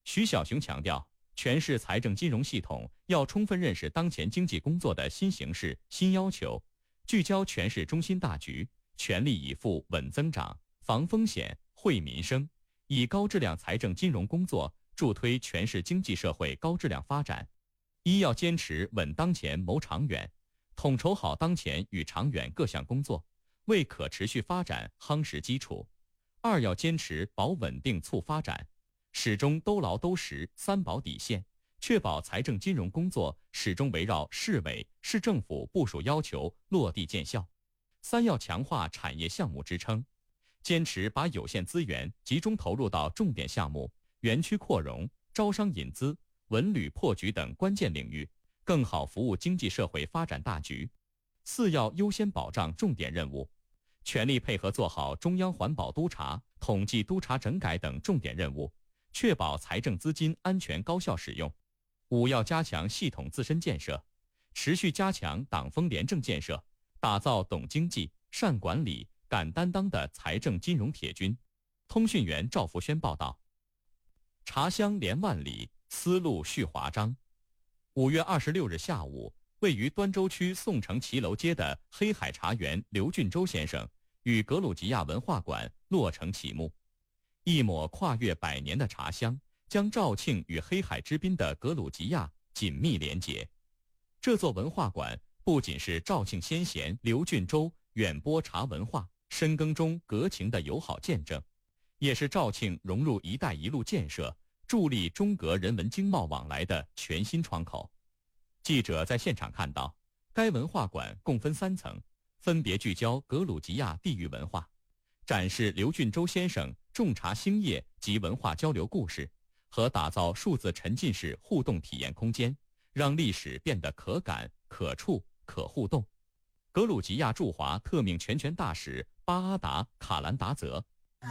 徐小雄强调，全市财政金融系统要充分认识当前经济工作的新形势、新要求，聚焦全市中心大局，全力以赴稳增长、防风险、惠民生，以高质量财政金融工作助推全市经济社会高质量发展。一要坚持稳当前谋长远，统筹好当前与长远各项工作，为可持续发展夯实基础。二要坚持保稳定促发展，始终兜牢兜实三保底线，确保财政金融工作始终围绕市委、市政府部署要求落地见效。三要强化产业项目支撑，坚持把有限资源集中投入到重点项目、园区扩容、招商引资、文旅破局等关键领域，更好服务经济社会发展大局。四要优先保障重点任务，全力配合做好中央环保督查、统计督查整改等重点任务，确保财政资金安全高效使用。五要加强系统自身建设，持续加强党风廉政建设，打造懂经济、善管理、敢担当的财政金融铁军。通讯员赵福轩报道。茶香连万里，丝路续华章。5月26日下午，位于端州区宋城骑楼街的黑海茶园刘俊洲先生与格鲁吉亚文化馆落成启幕。一抹跨越100年的茶香，将肇庆与黑海之滨的格鲁吉亚紧密连结。这座文化馆不仅是肇庆先贤刘俊洲远播茶文化、深耕中革情的友好见证，也是肇庆融入“一带一路”建设、助力中格人文经贸往来的全新窗口。记者在现场看到，该文化馆共分3层，分别聚焦格鲁吉亚地域文化，展示刘俊洲先生种茶兴业及文化交流故事，和打造数字沉浸式互动体验空间，让历史变得可感、可触、可互动。格鲁吉亚驻华特命全权大使巴阿达·卡兰达泽。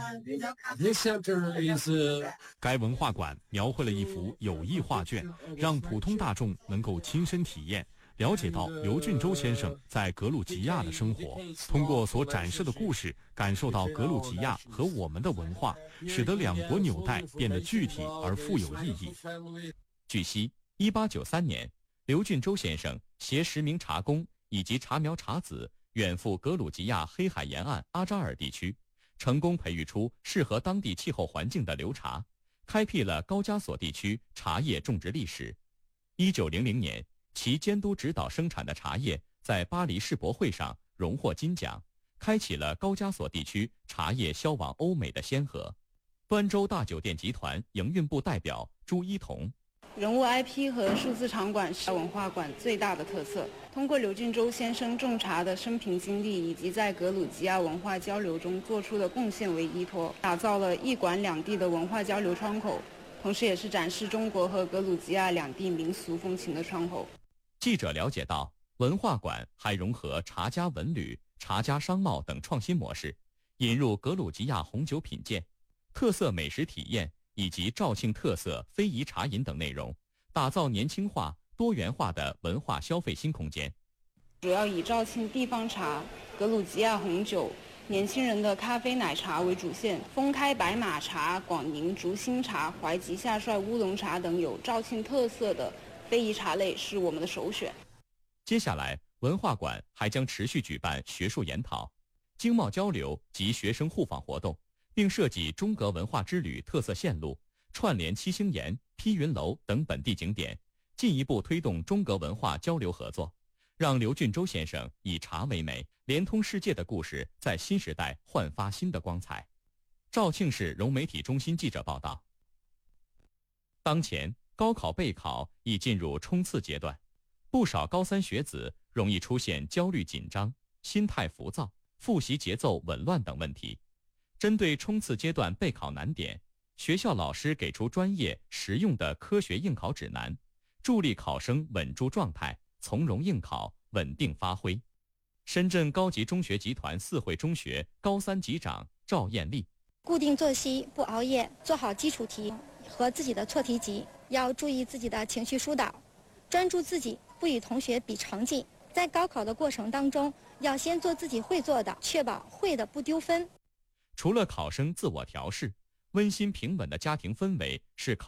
该文化馆描绘了一幅有益画卷，让普通大众能够亲身体验，了解到刘俊洲先生在格鲁吉亚的生活，通过所展示的故事，感受到格鲁吉亚和我们的文化，使得两国纽带变得具体而富有意义。 据悉，1893年，刘俊洲先生携10名茶工以及茶苗茶籽远赴格鲁吉亚黑海沿岸阿扎尔地区，成功培育出适合当地气候环境的流茶，开辟了高加索地区茶叶种植历史。1900年，其监督指导生产的茶叶在巴黎世博会上荣获金奖，开启了高加索地区茶叶销往欧美的先河。端州大酒店集团营运部代表朱一彤。 人物 IP 和数字场馆是文化馆最大的特色。通过刘俊洲先生种茶的生平经历以及在格鲁吉亚文化交流中做出的贡献为依托，打造了一馆两地的文化交流窗口，同时也是展示中国和格鲁吉亚两地民俗风情的窗口。 记者了解到，文化馆还融合茶家文旅、茶家商贸等创新模式，引入格鲁吉亚红酒品鉴、特色美食体验以及肇庆特色非遗茶饮等内容，打造年轻化、多元化的文化消费新空间。 主要以肇庆地方茶、格鲁吉亚红酒、年轻人的咖啡奶茶为主线，封开白马茶、广宁竹心茶、淮吉夏帅乌龙茶等有肇庆特色的非遗茶类是我们的首选。 接下来，文化馆还将持续举办学术研讨、经贸交流及学生互访活动，并设计中格文化之旅特色线路，串联七星岩、披云楼等本地景点，进一步推动中格文化交流合作，让刘俊洲先生以茶为媒，连通世界的故事在新时代焕发新的光彩。肇庆市融媒体中心记者报道。当前高考备考已进入冲刺阶段，不少高3学子容易出现焦虑紧张、心态浮躁、复习节奏紊乱等问题。针对冲刺阶段备考难点，学校老师给出专业实用的科学应考指南，助力考生稳住状态，从容应考，稳定发挥。深圳高级中学集团4惠中学高3级长赵艳丽： 固定作息，不熬夜，做好基础题和自己的错题集，要注意自己的情绪疏导，专注自己，不与同学比成绩。在高考的过程当中，要先做自己会做的，确保会的不丢分。 除了考生自我调试，温馨平稳的家庭氛围是考